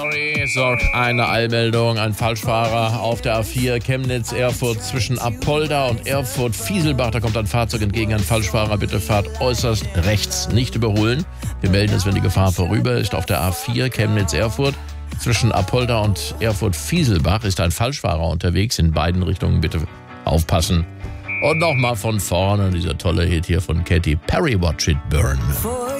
Sorgt eine Eilmeldung, ein Falschfahrer auf der A4 Chemnitz-Erfurt zwischen Apolda und Erfurt-Fieselbach. Da kommt ein Fahrzeug entgegen, ein Falschfahrer. Bitte fahrt äußerst rechts, nicht überholen. Wir melden es, wenn die Gefahr vorüber ist. Auf der A4 Chemnitz-Erfurt zwischen Apolda und Erfurt-Fieselbach ist ein Falschfahrer unterwegs. In beiden Richtungen bitte aufpassen. Und nochmal von vorne dieser tolle Hit hier von Katy Perry, Watch It Burn.